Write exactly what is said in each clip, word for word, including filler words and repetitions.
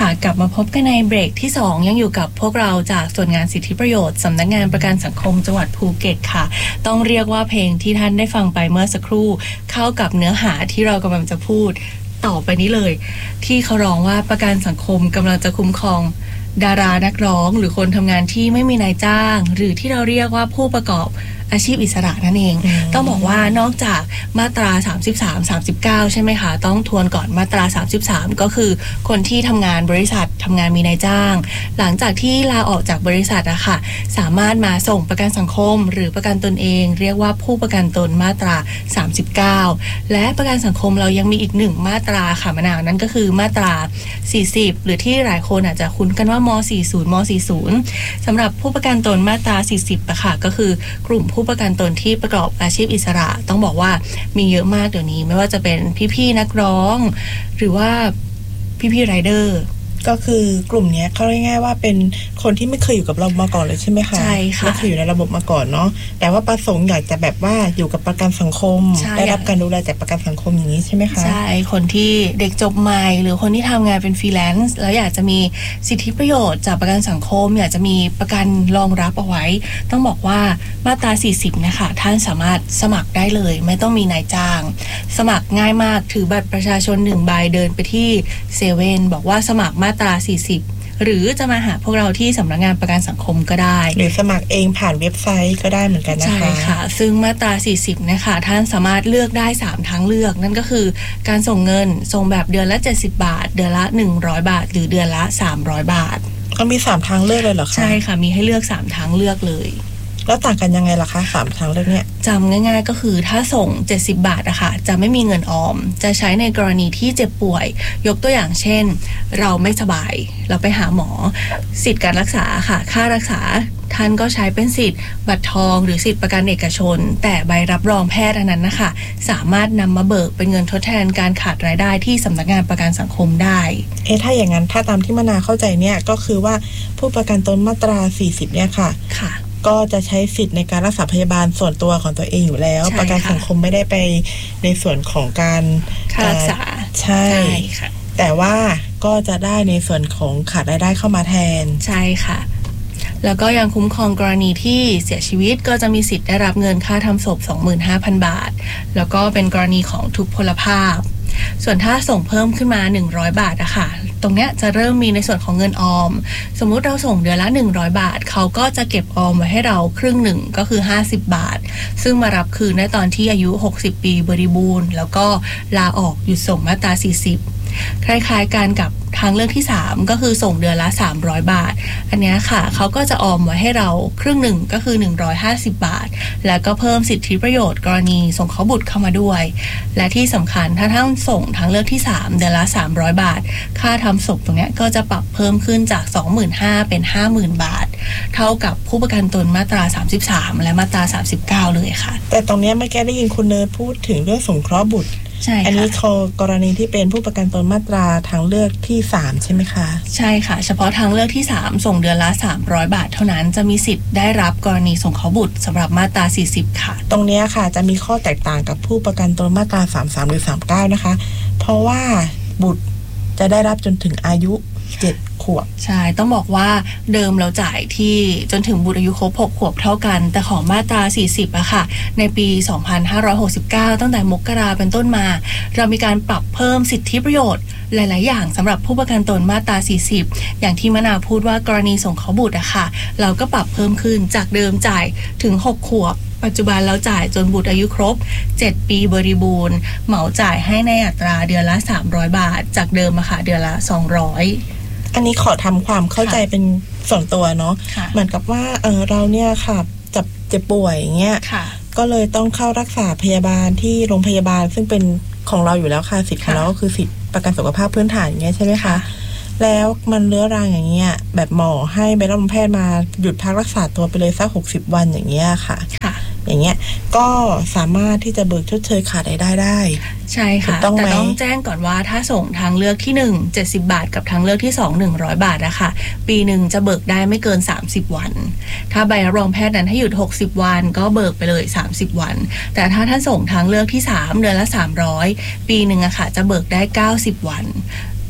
ค่ะกลับมาพบกันในเบรกที่สองยังอยู่กับพวกเราจากส่วนงานสิทธิประโยชน์สำนักงานประกันสังคมจังหวัดภูเก็ตค่ะต้องเรียกว่าเพลงที่ท่านได้ฟังไปเมื่อสักครู่เข้ากับเนื้อหาที่เรากำลังจะพูดต่อไปนี้เลยที่เขาร้องว่าประกันสังคมกำลังจะคุ้มครองดารานักร้องหรือคนทำงานที่ไม่มีนายจ้างหรือที่เราเรียกว่าผู้ประกอบอาชีพอิสระนั่นเองต้องบอกว่านอกจากมาตราสามสิบสาม สามสิบเก้าใช่ไหมคะต้องทวนก่อนมาตราสามสิบสามก็คือคนที่ทำงานบริษัททำงานมีนายจ้างหลังจากที่ลาออกจากบริษัทอะค่ะสามารถมาส่งประกันสังคมหรือประกันตนเองเรียกว่าผู้ประกันตนมาตราสามสิบเก้าและประกันสังคมเรายังมีอีกหนึ่งมาตราค่ะมะนาวนั่นก็คือมาตราสี่สิบหรือที่หลายคนอาจจะคุ้นกันว่ามสี่สิบมสี่สิบสำหรับผู้ประกันตนมาตราสี่สิบอะค่ะก็คือกลุ่มผู้ประกันตนที่ประกอบอาชีพอิสระต้องบอกว่ามีเยอะมากเดี๋ยวนี้ไม่ว่าจะเป็นพี่ๆนักร้องหรือว่าพี่ๆไรเดอร์ก็คือกลุ่มนี้เขาเรียกง่ายว่าเป็นคนที่ไม่เคยอยู่กับเรามาก่อนเลยใช่ไหมคะใช่ค่ะไม่เคยอยู่ในระบบมาก่อนเนาะแต่ว่าประสงค์อยากจะแบบว่าอยู่กับประกันสังคมได้รับการดูแลจากประกันสังคมอย่างนี้ใช่ไหมคะใช่คนที่เด็กจบใหม่หรือคนที่ทำงานเป็นฟรีแลนซ์แล้วอยากจะมีสิทธิประโยชน์จากประกันสังคมอยากจะมีประกันรองรับเอาไว้ต้องบอกว่ามาตราสี่สิบนะคะท่านสามารถสมัครได้เลยไม่ต้องมีนายจ้างสมัครง่ายมากถือบัตรประชาชนหนึ่งใบเดินไปที่เซเว่นบอกว่าสมัครมาตราสี่สิบหรือจะมาหาพวกเราที่สำนักงานประกันสังคมก็ได้หรือสมัครเองผ่านเว็บไซต์ก็ได้เหมือนกันนะคะใช่ค่ะซึ่งมาตราสี่สิบนะคะท่านสามารถเลือกได้สามทางเลือกนั่นก็คือการส่งเงินส่งแบบเดือนละเจ็ดสิบบาทเดือนละหนึ่งร้อยบาทหรือเดือนละสามร้อยบาทก็มีสามทางเลือกเลยเหรอคะใช่ค่ะมีให้เลือกสามทางเลือกเลยแล้วต่างกันยังไงล่ะคะสามทางเลือกเนี้ยจำง่ายๆก็คือถ้าส่งเจ็ดสิบบาทอะค่ะจะไม่มีเงินออมจะใช้ในกรณีที่เจ็บป่วยยกตัวอย่างเช่นเราไม่สบายเราไปหาหมอสิทธิ์การรักษาค่ะค่ารักษาท่านก็ใช้เป็นสิทธิ์บัตรทองหรือสิทธิ์ประกันเอกชนแต่ใบรับรองแพทย์อันนั้นนะคะสามารถนำมาเบิกเป็นเงินทดแทนการขาดรายได้ที่สำนักงานประกันสังคมได้เอ๊ะถ้าอย่างนั้นถ้าตามที่มนาเข้าใจเนี่ยก็คือว่าผู้ประกันตนมาตราสี่สิบเนี่ยค่ะค่ะก็จะใช้สิทธิ์ในการรักษาพยาบาลส่วนตัวของตัวเองอยู่แล้วประกันสังคมไม่ได้ไปในส่วนของการค่ารักษาใช่ค่ะแต่ว่าก็จะได้ในส่วนของขาดรายได้เข้ามาแทนใช่ค่ะแล้วก็ยังคุ้มครองกรณีที่เสียชีวิตก็จะมีสิทธิ์ได้รับเงินค่าทำศพ สองหมื่นห้าพัน บาทแล้วก็เป็นกรณีของทุพพลภาพส่วนถ้าส่งเพิ่มขึ้นมาหนึ่งร้อยบาทอะค่ะตรงเนี้ยจะเริ่มมีในส่วนของเงินออมสมมุติเราส่งเดือนละหนึ่งร้อยบาทเขาก็จะเก็บออมไว้ให้เราครึ่งหนึ่งก็คือห้าสิบบาทซึ่งมารับคืนได้ตอนที่อายุหกสิบปีบริบูรณ์แล้วก็ลาออกหยุดส่งมาตราสี่สิบคล้ายๆกันกับทางเลือกที่สามก็คือส่งเดือนละสามร้อยบาทอันนี้ค่ะเขาก็จะออมไว้ให้เราครึ่งหนึ่งก็คือหนึ่งร้อยห้าสิบบาทแล้วก็เพิ่มสิทธิประโยชน์กรณีส่งเขาบุตรเข้ามาด้วยและที่สำคัญถ้าท่านส่งทางเลือกที่สามเดือนละสามร้อยบาทค่าทำศพตรงนี้ก็จะปรับเพิ่มขึ้นจาก สองหมื่นห้าพัน เป็น ห้าหมื่น บาทเท่ากับผู้ประกันตนมาตราสามสิบสามและมาตราสามสิบเก้าเลยค่ะแต่ตรงนี้เมื่อกี้ได้ยินคุณเนยพูดถึงเรื่องสงเคราะห์บุตรอันนี้กรณีที่เป็นผู้ประกันตนมาตราทางเลือกที่สามใช่ไหมคะใช่ค่ะเฉพาะทางเลือกที่สามส่งเดือนละสามร้อยบาทเท่านั้นจะมีสิทธิ์ได้รับกรณีสงเคราะห์บุตรสำหรับมาตราสี่สิบค่ะตรงนี้ค่ะจะมีข้อแตกต่างกับผู้ประกันตนมาตราสามสิบสามหรือสามสิบเก้านะคะเพราะว่าบุตรจะได้รับจนถึงอายุเจ็ดขวบใช่ต้องบอกว่าเดิมเราจ่ายที่จนถึงบุตรอายุครบหกขวบเท่ากันแต่ของมาตราสี่สิบอะค่ะในปีสองพันห้าร้อยหกสิบเก้าตั้งแต่มกราเป็นต้นมาเรามีการปรับเพิ่มสิทธิประโยชน์หลายๆอย่างสำหรับผู้ประกันตนมาตราสี่สิบอย่างที่มะนาวพูดว่ากรณีส่งเขาบุตรอะค่ะเราก็ปรับเพิ่มขึ้นจากเดิมจ่ายถึงหกขวบปัจจุบันเราจ่ายจนบุตรอายุครบเจ็ดปีบริบูรณ์เหมาจ่ายให้ในอัตราเดือนละสามร้อยบาทจากเดิมอะค่ะเดือนละสองร้อยอันนี้ขอทำความเข้าใจเป็นส่วนตัวเนาะเหมือนกับว่าเออเราเนี่ยค่ะจับเจ็บป่วยอย่างเงี้ยก็เลยต้องเข้ารักษาพยาบาลที่โรงพยาบาลซึ่งเป็นของเราอยู่แล้วค่ะสิทธิ์ของเราก็คือสิทธิ์ประกันสุขภาพพื้นฐานอย่างเงี้ยใช่ไหมคะแล้วมันเรื้อรังอย่างเงี้ยแบบหมอให้ใบรับรองแพทย์มาหยุดพักรักษาตัวไปเลยสักหกสิบวันอย่างเงี้ยค่ะอย่างเงี้ยก็สามารถที่จะเบิกชดเชยขาดรายได้ได้ใช่ค่ะแต่ต้องแจ้งก่อนว่าถ้าส่งทางเลือกที่หนึ่ง เจ็ดสิบบาทกับทางเลือกที่สอง หนึ่งร้อยบาทนะคะปีหนึ่งจะเบิกได้ไม่เกินสามสิบวันถ้าใบรับรองแพทย์นั้นให้หยุดหกสิบวันก็เบิกไปเลยสามสิบวันแต่ถ้าท่านส่งทางเลือกที่สามเดือนละสามร้อยปีหนึ่งอะค่ะจะเบิกได้เก้าสิบวัน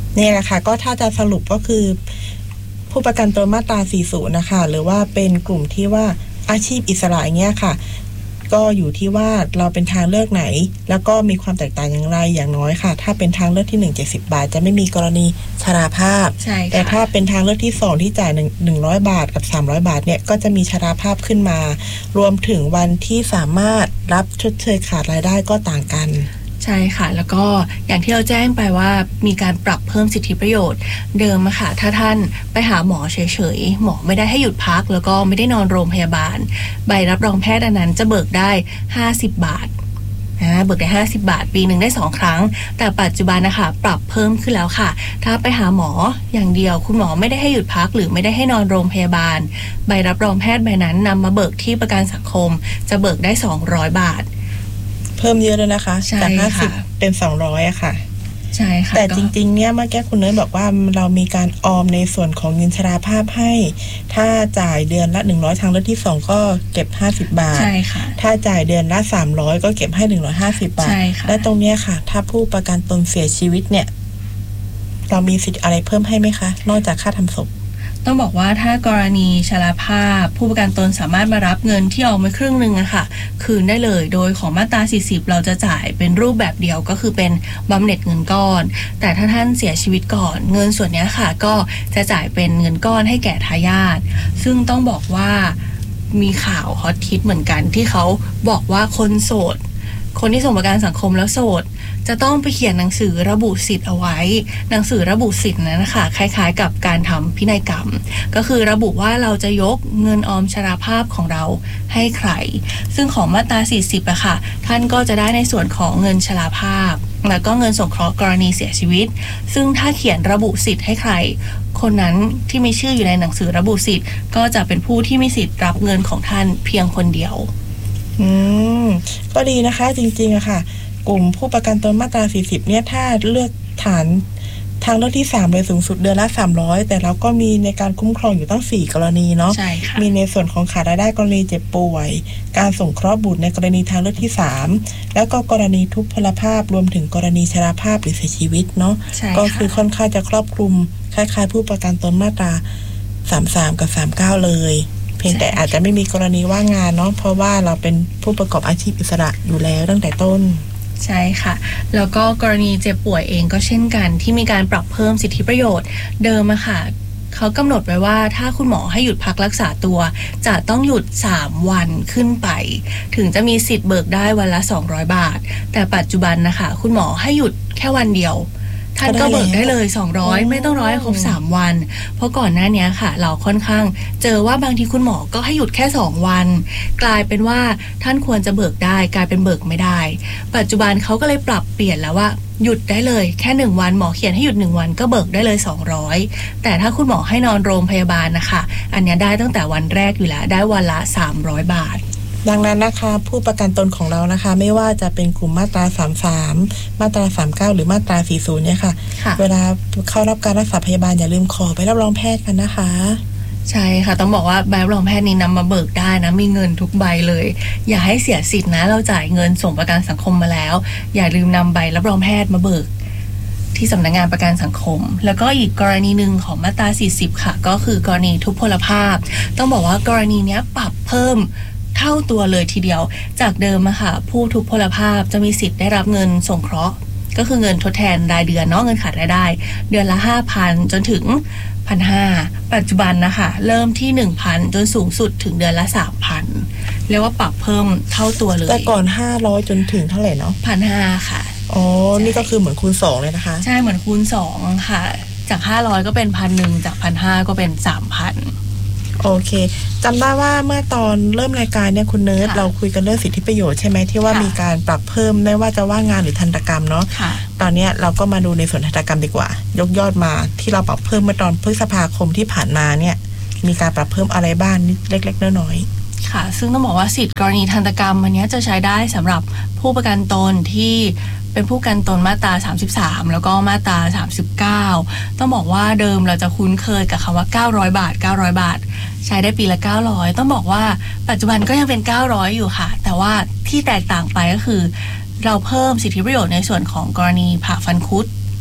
นี่แหละค่ะก็ถ้าจะสรุปก็คือผู้ประกันตนมาตราสี่สิบนะคะหรือว่าเป็นกลุ่มที่ว่าอาชีพอิสระอย่างเงี้ยค่ะก็อยู่ที่ว่าเราเป็นทางเลือกไหนแล้วก็มีความแตกต่างอย่างไรอย่างน้อยค่ะถ้าเป็นทางเลือกที่หนึ่ง เจ็ดสิบบาทจะไม่มีกรณีชราภาพแต่ถ้าเป็นทางเลือกที่สองที่จ่ายหนึ่งร้อยบาทกับสามร้อยบาทเนี่ยก็จะมีชราภาพขึ้นมารวมถึงวันที่สามารถรับชดเชยขาดรายได้ก็ต่างกันใช่ค่ะแล้วก็อย่างที่เราแจ้งไปว่ามีการปรับเพิ่มสิทธิประโยชน์เดิมอะค่ะถ้าท่านไปหาหมอเฉยๆหมอไม่ได้ให้หยุดพักแล้วก็ไม่ได้นอนโรงพยาบาลใบรับรองแพทย์อันนั้นจะเบิกได้ห้าสิบบาทนะเบิกได้ห้าสิบบาทปีหนึ่งได้สองครั้งแต่ปัจจุบันนะคะปรับเพิ่มขึ้นแล้วค่ะถ้าไปหาหมออย่างเดียวคุณหมอไม่ได้ให้หยุดพักหรือไม่ได้ให้นอนโรงพยาบาลใบรับรองแพทย์ใบนั้นนำมาเบิกที่ประกันสังคมจะเบิกได้สองร้อยบาทเพิ่มเยอะเลยนะคะจากห้าสิบเป็นสองร้อยอะค่ะใช่ค่ะแต่จริงๆเนี่ยเมื่อกี้คุณเนยบอกว่าเรามีการออมในส่วนของเงินชราภาพให้ถ้าจ่ายเดือนละหนึ่งร้อยทางเลือกที่สองก็เก็บห้าสิบบาทใช่ค่ะถ้าจ่ายเดือนละสามร้อยก็เก็บให้หนึ่งร้อยห้าสิบบาทและตรงเนี้ยค่ะถ้าผู้ประกันตนเสียชีวิตเนี่ยเรามีสิทธิ์อะไรเพิ่มให้ไหมคะนอกจากค่าทำศพต้องบอกว่าถ้ากรณีชราภาพผู้ประกันตนสามารถมารับเงินที่ออกมาครึ่งนึงอะค่ะคืนได้เลยโดยของมาตราสี่สิบเราจะจ่ายเป็นรูปแบบเดียวก็คือเป็นบำเหน็จเงินก้อนแต่ถ้าท่านเสียชีวิตก่อนเงินส่วนนี้ค่ะก็จะจ่ายเป็นเงินก้อนให้แก่ทายาทซึ่งต้องบอกว่ามีข่าวฮอตฮิตเหมือนกันที่เขาบอกว่าคนโสดคนที่ส่งประกันสังคมแล้วโสดจะต้องไปเขียนหนังสือระบุสิทธิ์เอาไว้หนังสือระบุสิทธิ์นั้นนะคะคล้ายๆกับการทำพินัยกรรมก็คือระบุว่าเราจะยกเงินออมชราภาพของเราให้ใครซึ่งของมาตราสี่สิบอะค่ะท่านก็จะได้ในส่วนของเงินชราภาพแล้วก็เงินสงเคราะห์กรณีเสียชีวิตซึ่งถ้าเขียนระบุสิทธิ์ให้ใครคนนั้นที่มีชื่ออยู่ในหนังสือระบุสิทธิ์ก็จะเป็นผู้ที่มีสิทธิ์รับเงินของท่านเพียงคนเดียวอืมก็ดีนะคะจริงๆอะค่ะกลุ่มผู้ประกันตนมาตราสี่สิบเนี่ยถ้าเลือกฐานทางเลือกที่สามเลยสูงสุดเดือนละสามร้อยแต่เราก็มีในการคุ้มครองอยู่ตั้งสี่กรณีเนาะใช่ค่ะมีในส่วนของขาดรายได้กรณีเจ็บป่วยการสงเคราะห์บุตรในกรณีทางเลือกที่สามแล้วก็กรณีทุพพลภาพรวมถึงกรณีชราภาพหรือเสียชีวิตเนาะก็คือค่อนข้างจะครอบคลุมคล้ายๆผู้ประกันตนมาตราสามสิบสามกับสามสิบเก้าเลยเพียงแต่อาจจะไม่มีกรณีว่างงานเนาะเพราะว่าเราเป็นผู้ประกอบอาชีพอิสระอยู่แล้วตั้งแต่ต้นใช่ค่ะแล้วก็กรณีเจ็บป่วยเองก็เช่นกันที่มีการปรับเพิ่มสิทธิประโยชน์เดิมอะค่ะเขากำหนดไว้ว่าถ้าคุณหมอให้หยุดพักรักษาตัวจะต้องหยุดสามวันขึ้นไปถึงจะมีสิทธิ์เบิกได้วันละสองร้อยบาทแต่ปัจจุบันนะคะคุณหมอให้หยุดแค่วันเดียวท่านก็เบิกได้เลยสองร้อยไม่ต้องร้อยครบสามวันเพราะก่อนหน้านี้ค่ะเราค่อนข้างเจอว่าบางทีคุณหมอก็ให้หยุดแค่สองวันกลายเป็นว่าท่านควรจะเบิกได้กลายเป็นเบิกไม่ได้ปัจจุบันเขาก็เลยปรับเปลี่ยนแล้วว่าหยุดได้เลยแค่หนึ่งวันหมอเขียนให้หยุดหนึ่งวันก็เบิกได้เลยสองร้อยแต่ถ้าคุณหมอให้นอนโรงพยาบาลนะคะอันนี้ได้ตั้งแต่วันแรกอยู่แล้วได้วันละสามร้อยบาทดังนั้นนะคะผู้ประกันตนของเรานะคะไม่ว่าจะเป็นกลุ่มมาตราสามสิบสามมาตราสามสิบเก้าหรือมาตราสี่สิบเนี่ยค่ะเวลาเข้ารับการรักษาพยาบาลอย่าลืมขอไปรับรองแพทย์กันนะคะใช่ค่ะต้องบอกว่าใบรับรองแพทย์นี้นำมาเบิกได้นะมีเงินทุกใบเลยอย่าให้เสียสิทธินะเราจ่ายเงินส่งประกันสังคมมาแล้วอย่าลืมนำใบรับรองแพทย์มาเบิกที่สำนักงานประกันสังคมแล้วก็อีกกรณีหนึ่งของมาตราสี่สิบค่ะก็คือกรณีทุพพลภาพต้องบอกว่ากรณีนี้ปรับเพิ่มเท่าตัวเลยทีเดียวจากเดิมอะค่ะผู้ทุพพลภาพจะมีสิทธิ์ได้รับเงินสงเคราะห์ก็คือเงินทดแทนรายเดือนเนาะเงินขาดรายได้เดือนละ ห้าพัน จนถึง หนึ่งพันห้าร้อย ปัจจุบันนะคะเริ่มที่ หนึ่งพัน จนสูงสุดถึงเดือนละ สามพัน เรียกว่าปรับเพิ่มเท่าตัวเลยแต่ก่อนห้าร้อยจนถึงเท่าไหร่เนาะหนึ่งพันห้าร้อย ค่ะอ๋อนี่ก็คือเหมือนคูณสองเลยนะคะใช่เหมือนคูณสองค่ะจากห้าร้อยก็เป็น หนึ่งพัน จาก หนึ่งพันห้าร้อย ก็เป็น สามพันโอเคจำได้ว่าเมื่อตอนเริ่มรายการเนี่ยคุณเนิร์ดเราคุยกันเรื่องสิทธิประโยชน์ใช่ไหมที่ว่ามีการปรับเพิ่มไม่ว่าจะว่างงานหรือทันตกรรมเนาะตอนนี้เราก็มาดูในส่วนทันตกรรมดีกว่ายกยอดมาที่เราปรับเพิ่มเมื่อตอนพฤษภาคมที่ผ่านมาเนี่ยมีการปรับเพิ่มอะไรบ้างนิดเล็กๆน้อยๆค่ะซึ่งต้องบอกว่าสิทธิกรณีทันตกรรมอันนี้จะใช้ได้สำหรับผู้ประกันตนที่เป็นผู้ประกันตนมาตราสามสิบสามแล้วก็มาตราสามสิบเก้าต้องบอกว่าเดิมเราจะคุ้นเคยกับคำว่าเก้าร้อยบาทเก้าร้อยบาทใช้ได้ปีละเก้าร้อยต้องบอกว่าปัจจุบันก็ยังเป็นเก้าร้อยอยู่ค่ะแต่ว่าที่แตกต่างไปก็คือเราเพิ่มสิทธิประโยชน์ในส่วนของกรณีผ่าฟันคุด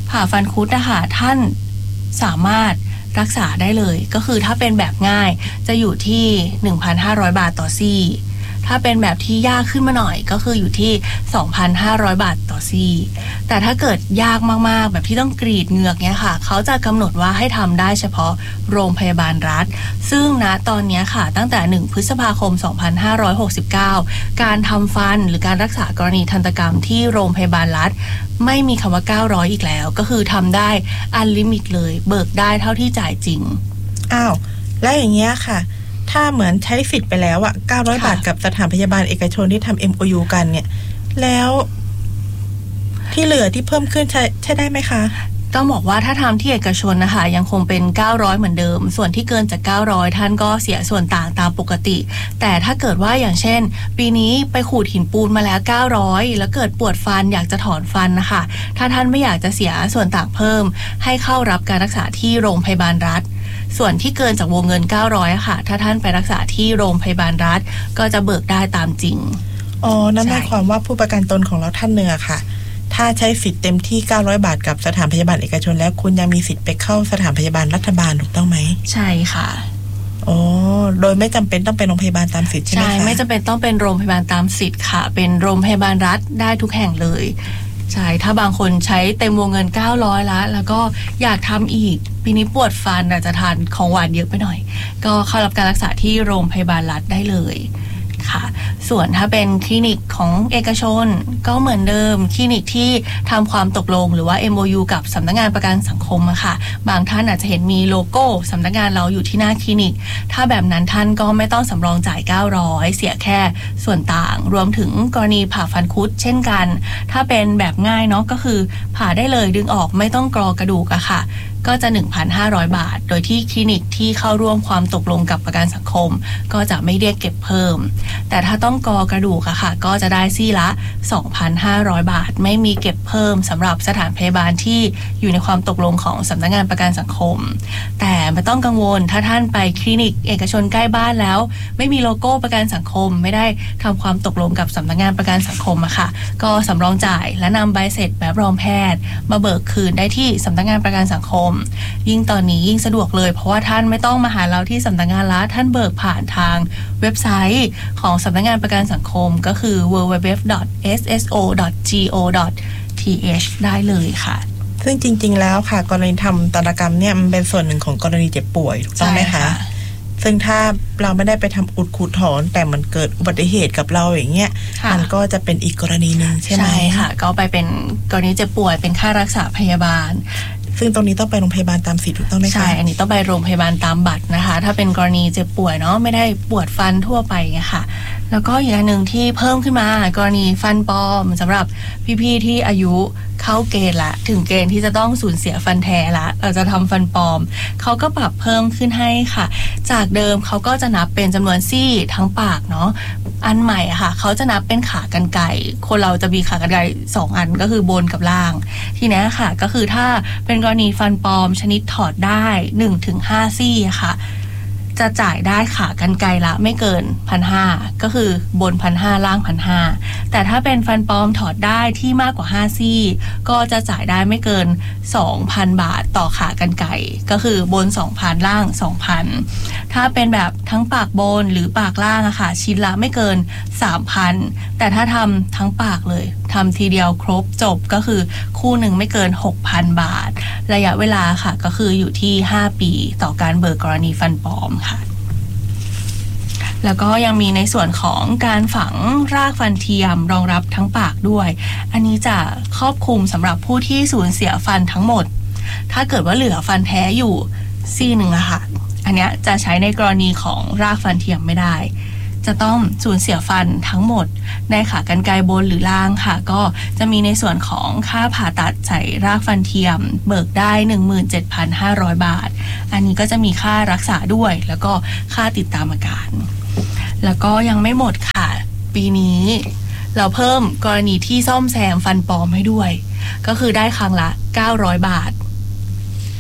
ผ่าฟันคุดนะคะท่านสามารถรักษาได้เลยก็คือถ้าเป็นแบบง่ายจะอยู่ที่ หนึ่งพันห้าร้อย บาทต่อซี่ถ้าเป็นแบบที่ยากขึ้นมาหน่อยก็คืออยู่ที่ สองพันห้าร้อย บาทต่อซี่แต่ถ้าเกิดยากมากๆแบบที่ต้องกรีดเหงือกเนี้ยค่ะเขาจะกำหนดว่าให้ทำได้เฉพาะโรงพยาบาลรัฐซึ่งณตอนนี้ค่ะตั้งแต่หนึ่งพฤษภาคมสองพันห้าร้อยหกสิบเก้าการทำฟันหรือการรักษากรณีทันตกรรมที่โรงพยาบาลรัฐไม่มีคำว่าเก้าร้อยอีกแล้วก็คือทำได้อันลิมิตเลยเบิกได้เท่าที่จ่ายจริงอ้าวแล้วอย่างเงี้ยค่ะถ้าเหมือนใช้สิทธิ์ไปแล้วอะเก้าร้อยบาทกับสถานพยาบาลเอกชนที่ทำ เอ็ม โอ ยู กันเนี่ยแล้วที่เหลือที่เพิ่มขึ้นใช้ใช้ได้ไหมคะต้องบอกว่าถ้าทำที่เอกชนนะคะยังคงเป็นเก้าร้อยเหมือนเดิมส่วนที่เกินจากเก้าร้อยท่านก็เสียส่วนต่างตามปกติแต่ถ้าเกิดว่าอย่างเช่นปีนี้ไปขูดหินปูนมาแล้วเก้าร้อยแล้วเกิดปวดฟันอยากจะถอนฟันนะคะถ้าท่านไม่อยากจะเสียส่วนต่างเพิ่มให้เข้ารับการรักษาที่โรงพยาบาลรัฐส่วนที่เกินจากวงเงินเก้าร้อยค่ะถ้าท่านไปรักษาที่โรงพยาบาลรัฐก็จะเบิกได้ตามจริงอ๋อนั่นหมายความว่าผู้ประกันตนของเราท่านหนึ่งอะค่ะถ้าใช้สิทธิ์เต็มที่เก้าร้อยบาทกับสถานพยาบาลเอกชนแล้วคุณยังมีสิทธิ์ไปเข้าสถานพยาบาลรัฐบาลถูกต้องไหมใช่ค่ะอ๋อโดยไม่จำเป็นต้องเป็นโรงพยาบาลตามสิทธิ์ใช่ไหมคะใช่ไม่จำเป็นต้องเป็นโรงพยาบาลตามสิทธิ์ค่ะเป็นโรงพยาบาลรัฐได้ทุกแห่งเลยใช่ถ้าบางคนใช้เต็มวงเงินเก้าร้อยแล้วแล้วก็อยากทำอีกปีนี้ปวดฟันอาจจะทานของหวานเยอะไปหน่อยก็เข้ารับการรักษาที่โรงพยาบาลรัฐได้เลยค่ะส่วนถ้าเป็นคลินิกของเอกชนก็เหมือนเดิมคลินิกที่ทำความตกลงหรือว่า เอ็ม โอ ยู กับสำนักงานประกันสังคมอะค่ะบางท่านอาจจะเห็นมีโลโก้สำนักงานเราอยู่ที่หน้าคลินิกถ้าแบบนั้นท่านก็ไม่ต้องสำรองจ่ายเก้าร้อยเสียแค่ส่วนต่างรวมถึงกรณีผ่าฟันคุดเช่นกันถ้าเป็นแบบง่ายเนาะก็คือผ่าได้เลยดึงออกไม่ต้องกรอกระดูกอะค่ะก็จะ หนึ่งพันห้าร้อย บาทโดยที่คลินิกที่เข้าร่วมความตกลงกับประกันสังคมก็จะไม่เรียกเก็บเพิ่มแต่ถ้าต้องกอกระดูกอะค่ะก็จะได้ซี่ละ สองพันห้าร้อย บาทไม่มีเก็บเพิ่มสำหรับสถานพยาบาลที่อยู่ในความตกลงของสำนักงานประกันสังคมแต่ไม่ต้องกังวลถ้าท่านไปคลินิกเอกชนใกล้บ้านแล้วไม่มีโลโก้ประกันสังคมไม่ได้ทำความตกลงกับสำนักงานประกันสังคมอะค่ะก็สำรองจ่ายและนำใบเสร็จแบบรองแพทย์มาเบิกคืนได้ที่สำนักงานประกันสังคมยิ่งตอนนี้ยิ่งสะดวกเลยเพราะว่าท่านไม่ต้องมาหาเราที่สำนักงานละท่านเบิกผ่านทางเว็บไซต์ของสำนักงานประกันสังคมก็คือ ดับเบิลยู ดับเบิลยู ดับเบิลยู ดอท เอส เอส โอ ดอท จี โอ ดอท ที เอช ได้เลยค่ะซึ่งจริงๆแล้วค่ะกรณีทำศัลยกรรมเนี่ยมันเป็นส่วนหนึ่งของกรณีเจ็บป่วยถูกต้องไหมคะซึ่งถ้าเราไม่ได้ไปทำอุดขูดถอนแต่มันเกิดอุบัติเหตุกับเราอย่างเงี้ยมันก็จะเป็นอีกกรณีหนึ่งใช่ไหมใช่ค่ะก็ไปเป็นกรณีเจ็บป่วยเป็นค่ารักษาพยาบาลซึ่งตรงนี้ต้องไปโรงพยาบาลตามสิทธิ์ถูกต้องไหมคะใช่อันนี้ต้องไปโรงพยาบาลตามบัตรนะคะถ้าเป็นกรณีเจ็บป่วยเนาะไม่ได้ปวดฟันทั่วไปไงค่ะแล้วก็อีกอันหนึ่งที่เพิ่มขึ้นมากรณีฟันปลอมสำหรับพี่ๆที่อายุเข้าเกณฑ์ละถึงเกณฑ์ที่จะต้องสูญเสียฟันแท้ละเราจะทำฟันปลอมเขาก็ปรับเพิ่มขึ้นให้ค่ะจากเดิมเขาก็จะนับเป็นจำนวนซี่ทั้งปากเนาะอันใหม่ค่ะเขาจะนับเป็นขากรรไกรคนเราจะมีขากรรไกรสองอันก็คือบนกับล่างทีนี้ค่ะก็คือถ้าเป็นกรณีฟันปลอมชนิดถอดได้ หนึ่งถึงห้า ซี่ค่ะจะจ่ายได้ขากรรไกรละไม่เกิน หนึ่งพันห้าร้อย ก็คือบน หนึ่งพันห้าร้อย ล่าง หนึ่งพันห้าร้อย แต่ถ้าเป็นฟันปลอมถอดได้ที่มากกว่าห้าซี่ก็จะจ่ายได้ไม่เกิน สองพัน บาทต่อขากรรไกรก็คือบน สองพัน ล่าง สองพัน ถ้าเป็นแบบทั้งปากบนหรือปากล่างอะค่ะชิ้นละไม่เกิน สามพัน แต่ถ้าทำทั้งปากเลยทำทีเดียวครบจบก็คือคู่หนึ่งไม่เกิน หกพัน บาทระยะเวลาค่ะก็คืออยู่ที่ห้าปีต่อการเบิกกรณีฟันปลอมค่ะแล้วก็ยังมีในส่วนของการฝังรากฟันเทียมรองรับทั้งปากด้วยอันนี้จะครอบคลุมสำหรับผู้ที่สูญเสียฟันทั้งหมดถ้าเกิดว่าเหลือฟันแท้อยู่ซี่หนึ่งอะค่ะอันเนี้ยจะใช้ในกรณีของรากฟันเทียมไม่ได้จะต้องสูญเสียฟันทั้งหมดในขากรรไกรบนหรือล่างค่ะก็จะมีในส่วนของค่าผ่าตัดใส่รากฟันเทียมเบิกได้ หนึ่งหมื่นเจ็ดพันห้าร้อย บาทอันนี้ก็จะมีค่ารักษาด้วยแล้วก็ค่าติดตามอาการแล้วก็ยังไม่หมดค่ะปีนี้เราเพิ่มกรณีที่ซ่อมแซมฟันปลอมให้ด้วยก็คือได้ครั้งละเก้าร้อยบาทใ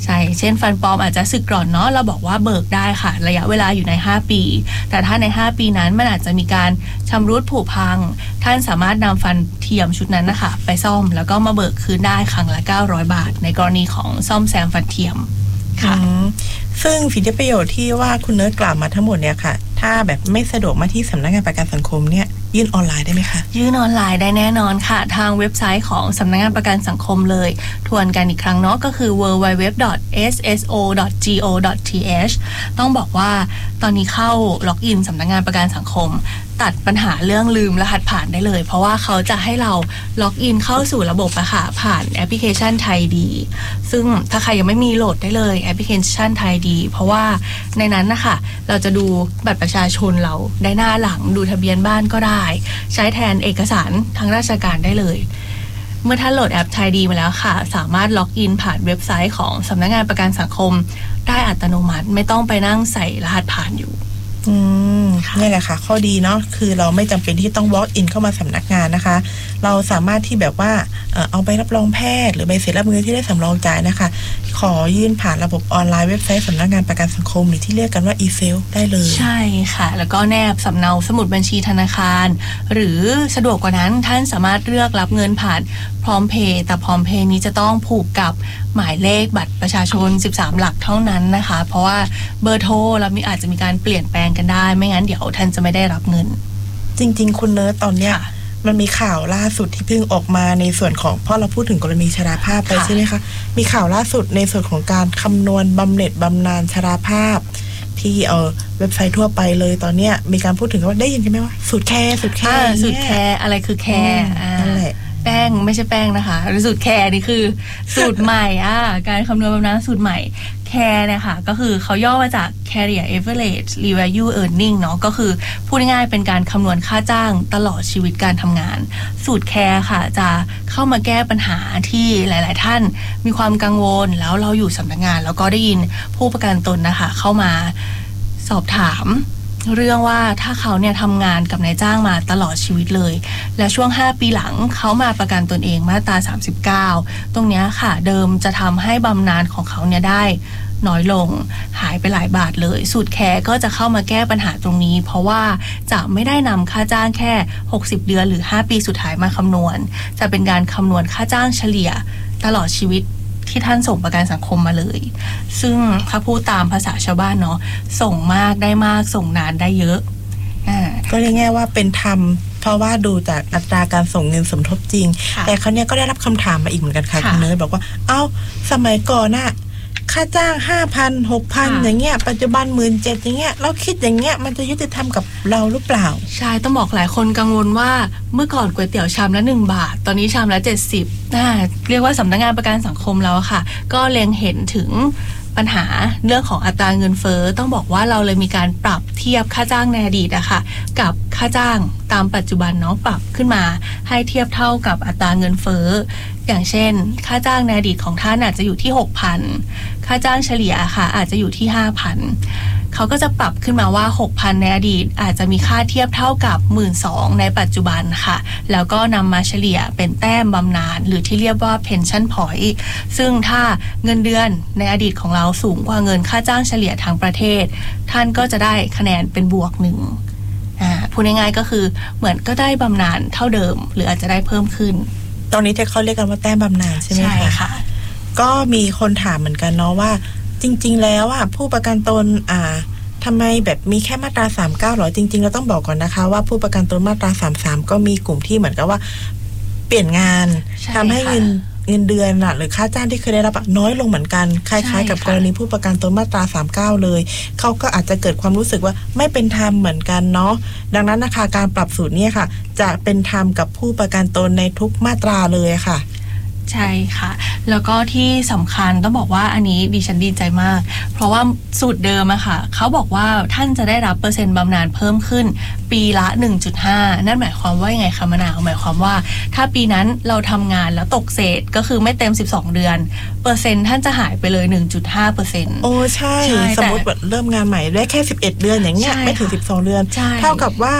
ช่เช่นฟันปลอมอาจจะสึกก่อนเนาะเราบอกว่าเบิกได้ค่ะระยะเวลาอยู่ในห้าปีแต่ถ้าในห้าปีนั้นมันอาจจะมีการชำรุดผุพังท่านสามารถนำฟันเทียมชุดนั้นนะคะไปซ่อมแล้วก็มาเบิกคืนได้ครั้งละเก้าร้อยบาทในกรณีของซ่อมแซมฟันเทียมค่ะซึ่งสิทธิประโยชน์ที่ว่าคุณเนิร์ดกล่าวมาทั้งหมดเนี่ยค่ะถ้าแบบไม่สะดวกมาที่สำนักงานประกันสังคมเนี่ยยื่นออนไลน์ได้ไหมคะยื่นออนไลน์ได้แน่นอนค่ะทางเว็บไซต์ของสำนักงานประกันสังคมเลยทวนกันอีกครั้งเนาะก็คือ ดับเบิลยู ดับเบิลยู ดับเบิลยู ดอท เอส เอส โอ ดอท จี โอ ดอท ที เอช ต้องบอกว่าตอนนี้เข้าล็อกอินสำนักงานประกันสังคมตัดปัญหาเรื่องลืมรหัสผ่านได้เลยเพราะว่าเขาจะให้เราล็อกอินเข้าสู่ระบบอะค่ะผ่านแอปพลิเคชันไทยดีซึ่งถ้าใครยังไม่มีโหลดได้เลยแอปพลิเคชันไทยดีเพราะว่าในนั้นนะคะเราจะดูบัตรประชาชนเราได้หน้าหลังดูทะเบียนบ้านก็ได้ใช้แทนเอกสารทางราชการได้เลยเมื่อท่านโหลดแอปไทยดีมาแล้วค่ะสามารถล็อกอินผ่านเว็บไซต์ของสำนักงานประกันสังคมได้อัตโนมัติไม่ต้องไปนั่งใส่รหัสผ่านอยู่อืมนี่แหละค่ะข้อดีเนาะคือเราไม่จำเป็นที่ต้อง walk in เข้ามาสำนักงานนะคะเราสามารถที่แบบว่าเอ่อเอาใบรับรองแพทย์หรือใบเสร็จรับเงินที่ได้สำรองจ่ายนะคะขอยื่นผ่านระบบออนไลน์เว็บไซต์สำนักงานประกันสังคมหรือที่เรียกกันว่า e-fail ได้เลยใช่ค่ะแล้วก็แนบสำเนาสมุดบัญชีธนาคารหรือสะดวกกว่านั้นท่านสามารถเลือกรับเงินผ่านพร้อมเพย์แต่พร้อมเพย์นี้จะต้องผูกกับหมายเลขบัตรประชาชนสิบสามหลักเท่านั้นนะคะเพราะว่าเบอร์โทรเรามีอาจจะมีการเปลี่ยนแปลงกันได้ไม่งั้นเดี๋ยวท่านจะไม่ได้รับเงินจริงๆคุณเนิร์ดตอนเนี้ยมันมีข่าวล่าสุดที่เพิ่งออกมาในส่วนของเพราะเราพูดถึงกรณีชราภาพไปใช่ไหมคะมีข่าวล่าสุดในส่วนของการคำนวณบำเหน็จบำนาญชราภาพที่เออเว็บไซต์ทั่วไปเลยตอนเนี้ยมีการพูดถึงว่าได้ยินใช่ไหมว่าสูตรแคร์สูตรแคร์สูตรแคร์อะไรคือแคร์นั่นแหละแป้งไม่ใช่แป้งนะคะสูตรแคร์นี่คือสูตรใหม่อ่ะการคำนวณบำนาญสูตรใหม่แคร์เนี่ยค่ะก็คือเขาย่อมาจาก Career Average Revalue Earning เนาะก็คือพูดง่ายๆเป็นการคำนวณค่าจ้างตลอดชีวิตการทำงานสูตรแคร์ค่ะจะเข้ามาแก้ปัญหาที่หลายๆท่านมีความกังวลแล้วเราอยู่สำนักงานแล้วก็ได้ยินผู้ประกันตนนะคะเข้ามาสอบถามเรื่องว่าถ้าเขาเนี่ยทำงานกับนายจ้างมาตลอดชีวิตเลยและช่วงห้าปีหลังเขามาประกันตนเองมาตราสามสิบเก้าตรงนี้ค่ะเดิมจะทำให้บำนาญของเขาเนี่ยได้น้อยลงหายไปหลายบาทเลยสูตรแคร์ก็จะเข้ามาแก้ปัญหาตรงนี้เพราะว่าจะไม่ได้นำค่าจ้างแค่หกสิบเดือนหรือห้าปีสุดท้ายมาคำนวณจะเป็นการคำนวณค่าจ้างเฉลี่ยตลอดชีวิตที่ท่านส่งประกันสังคมมาเลยซึ่งถ้าพูดตามภาษาชาวบ้านเนาะส่งมากได้มากส่งนานได้เยอะอ่าก็เรียกง่ายว่าเป็นธรรมเพราะว่าดูจากอัตราการส่งเงินสมทบจริงแต่คราวนี้ก็ได้รับคำถามมาอีกเหมือนกันค่ะคุณเนยบอกว่าเอ้าสมัยก่อนน่ะค่าจ้าง ห้าพัน หกพัน อย่างเงี้ยปัจจุบัน หนึ่งหมื่นเจ็ดพัน อย่างเงี้ยเราคิดอย่างเงี้ยมันจะยุติธรรมกับเราหรือเปล่าใช่ต้องบอกหลายคนกังวลว่าเมื่อก่อนก๋วยเตี๋ยวชามละหนึ่งบาทตอนนี้ชามละเจ็ดสิบน่าเรียกว่าสำนักงานประกันสังคมแล้วค่ะก็เล็งเห็นถึงปัญหาเรื่องของอัตราเงินเฟ้อต้องบอกว่าเราเลยมีการปรับเทียบค่าจ้างในอดีตอะค่ะกับค่าจ้างตามปัจจุบันเนาะปรับขึ้นมาให้เทียบเท่ากับอัตราเงินเฟ้ออย่างเช่นค่าจ้างในอดีตของท่านอาจจะอยู่ที่ หกพัน ค่าจ้างเฉลี่ยค่ะอาจจะอยู่ที่ ห้าพัน เขาก็จะปรับขึ้นมาว่า หกพัน ในอดีตอาจจะมีค่าเทียบเท่ากับ หนึ่งหมื่นสองพัน ในปัจจุบันค่ะแล้วก็นำมาเฉลี่ยเป็นแต้มบำนาญหรือที่เรียกว่า pension point ซึ่งถ้าเงินเดือนในอดีตของเราสูงกว่าเงินค่าจ้างเฉลี่ยทั้งประเทศท่านก็จะได้คะแนนเป็นบวกหนึ่งอ่าพูดง่ายๆก็คือเหมือนก็ได้บำนาญเท่าเดิมหรืออาจจะได้เพิ่มขึ้นตอนนี้ที่เขาเรียกกันว่าแต้มบำนาญใช่ไหมคะใช่ค่ะก็มีคนถามเหมือนกันเนาะว่าจริงๆแล้วอ่ะผู้ประกันตนอ่าทำไมแบบมีแค่มาตราสามสิบเก้าหรอจริงๆเราต้องบอกก่อนนะคะว่าผู้ประกันตนมาตราสามสิบสามก็มีกลุ่มที่เหมือนกับว่าเปลี่ยนงานทำให้เงินเงินเดือนน่ะหรือค่าจ้างที่เคยได้รับน้อยลงเหมือนกันคล้ายๆกับกรณีผู้ประกันตนมาตราสามสิบเก้าเลยเขาก็อาจจะเกิดความรู้สึกว่าไม่เป็นธรรมเหมือนกันเนาะดังนั้นนะคะการปรับสูตรนี้ค่ะจะเป็นธรรมกับผู้ประกันตนในทุกมาตราเลยค่ะใช่ค่ะแล้วก็ที่สำคัญต้องบอกว่าอันนี้ดิฉันดีใจมากเพราะว่าสูตรเดิมอะค่ะเขาบอกว่าท่านจะได้รับเปอร์เซ็นต์บำนาญเพิ่มขึ้นปีละ หนึ่งจุดห้า นั่นหมายความว่ายังไงคะมะนาวหมายความว่าถ้าปีนั้นเราทำงานแล้วตกเศษก็คือไม่เต็มสิบสองเดือนเปอร์เซ็นต์ท่านจะหายไปเลย หนึ่งจุดห้าเปอร์เซ็นต์โอ้ใช่สมมติว่าเริ่มงานใหม่ได้แค่สิบเอ็ดเดือนอย่างเงี้ยไม่ถึงสิบสองเดือนเท่ากับว่าฟ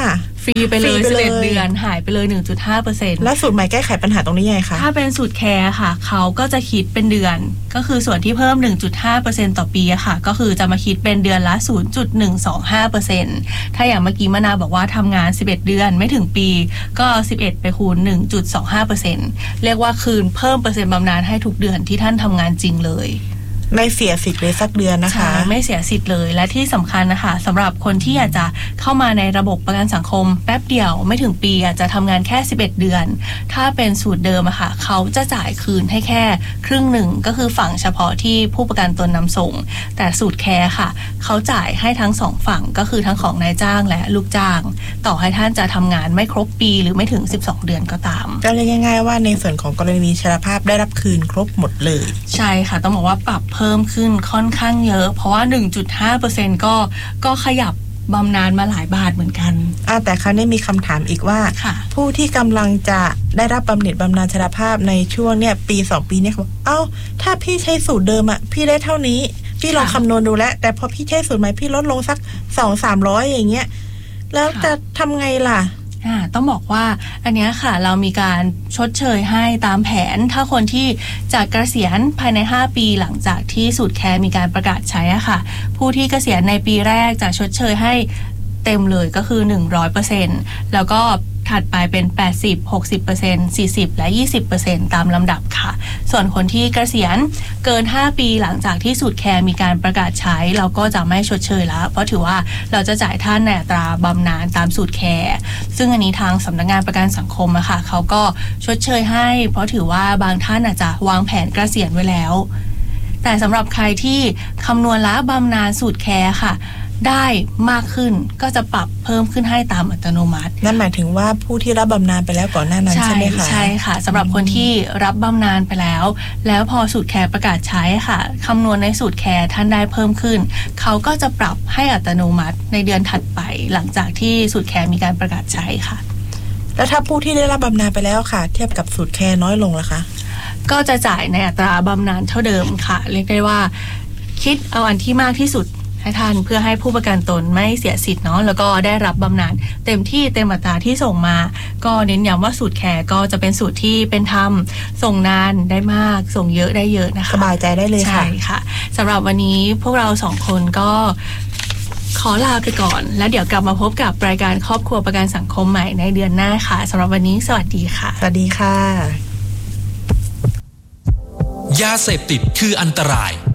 รีไปเลยสิบเอ็ดเดือนหายไปเลย หนึ่งจุดห้าเปอร์เซ็นต์แล้วสูตรใหม่แก้ไขปัญหาตรงนี้ยังไงคะถ้าเป็นสูตรแคร์ค่ะเขาก็จะคิดเป็นเดือนก็คือส่วนที่เพิ่ม หนึ่งจุดห้าเปอร์เซ็นต์ ต่อปีอะค่ะก็คือจะมาคิดเป็นเดือนละ ศูนย์จุดหนึ่งสองห้าเปอร์เซ็นต์ ถ้าอย่างเมื่อกี้มะนาวบอกว่าทำงานสิบเอ็ดเดือนไม่ถึงปีก็สิบเอ็ดไปคูณ หนึ่งจุดสองห้าเปอร์เซ็นต์ เรียกว่าคืนเพิ่มเปอร์เซ็นต์บำนาญให้ทุกเดือนที่ท่านทำงานจริงเลยไม่เสียสิทธิ์เลยสักเดือนนะคะใช่ไม่เสียสิทธิ์เลยและที่สำคัญนะคะสำหรับคนที่อยากจะเข้ามาในระบบประกันสังคมแป๊บเดียวไม่ถึงปีอาจจะทำงานแค่สิบเอ็ดเดือนถ้าเป็นสูตรเดิมอะค่ะเขาจะจ่ายคืนให้แค่ครึ่งหนึ่งก็คือฝั่งเฉพาะที่ผู้ประกันตนนำส่งแต่สูตรแคร์ค่ะเขาจ่ายให้ทั้งสองฝั่งก็คือทั้งของนายจ้างและลูกจ้างต่อให้ท่านจะทำงานไม่ครบปีหรือไม่ถึงสิบสองเดือนก็ตามก็เรียกง่ายๆว่าในส่วนของกรณีชราภาพได้รับคืนครบหมดเลยใช่ค่ะต้องบอกว่าปรับเพิ่มขึ้นค่อนข้างเยอะเพราะว่า หนึ่งจุดห้าเปอร์เซ็นต์ ก็ก็ขยับบำนาญมาหลายบาทเหมือนกันอ่าแต่คราวนี้มีคำถามอีกว่าผู้ที่กำลังจะได้รับบำเหน็จบำนาญชราภาพในช่วงเนี่ยปีสองปีเนี่ยเขาบอกเอ้าถ้าพี่ใช้สูตรเดิมอะพี่ได้เท่านี้พี่ลองคำนวณดูแล้วแต่พอพี่ใช้สูตรใหม่พี่ลดลงสัก สองถึงสามร้อย อย่างเงี้ยแล้วจะทำไงล่ะอ่าต้องบอกว่าอันนี้ค่ะเรามีการชดเชยให้ตามแผนถ้าคนที่จะเกษียณภายในห้าปีหลังจากที่สูตรแคร์มีการประกาศใช้อะค่ะผู้ที่เกษียณในปีแรกจะชดเชยให้เต็มเลยก็คือ หนึ่งร้อยเปอร์เซ็นต์ แล้วก็ถัดไปเป็นแปดสิบ หกสิบเปอร์เซ็นต์ สี่สิบและ ยี่สิบเปอร์เซ็นต์ ตามลำดับค่ะส่วนคนที่เกษียณเกินห้าปีหลังจากที่สูตรแคร์มีการประกาศใช้เราก็จะไม่ชดเชยแล้วเพราะถือว่าเราจะจ่ายท่านในอัตราบำนาญตามสูตรแคร์ซึ่งอันนี้ทางสำนักงานประกันสังคมอะค่ะเขาก็ชดเชยให้เพราะถือว่าบางท่านอาจจะวางแผนเกษียณไว้แล้วแต่สำหรับใครที่คำนวณละบำนาญสูตรแคร์ค่ะได้มากขึ้นก็จะปรับเพิ่มขึ้นให้ตามอัตโนมัตินั่นหมายถึงว่าผู้ที่รับบำนาญไปแล้วก่อนหน้านั้นใช่ไหมคะใช่ค่ะสำหรับคนที่รับบำนาญไปแล้วแล้วพอสูตรแคร์ประกาศใช้ค่ะคำนวณในสูตรแคร์ท่านได้เพิ่มขึ้นเขาก็จะปรับให้อัตโนมัติในเดือนถัดไปหลังจากที่สูตรแคร์มีการประกาศใช้ค่ะแล้วถ้าผู้ที่ได้รับบำนาญไปแล้วค่ะเทียบกับสูตรแคร์น้อยลงล่ะคะก็จะจ่ายในอัตราบำนาญเท่าเดิมค่ะเรียกได้ว่าคิดเอาอันที่มากที่สุดให้ท่านเพื่อให้ผู้ประกันตนไม่เสียสิทธิ์เนาะแล้วก็ได้รับบำนาญเต็มที่เต็มอัตราที่ส่งมาก็เน้นย้ำว่าสูตรแคร์ก็จะเป็นสูตรที่เป็นธรรมส่งนานได้มากส่งเยอะได้เยอะนะคะสบายใจได้เลยค่ะใช่ค่ะสำหรับวันนี้พวกเราสองคนก็ขอลาไปก่อนแล้วเดี๋ยวกลับมาพบกับรายการครอบครัวประกันสังคมใหม่ในเดือนหน้าค่ะสำหรับวันนี้สวัสดีค่ะสวัสดีค่ะยาเสพติดคืออันตราย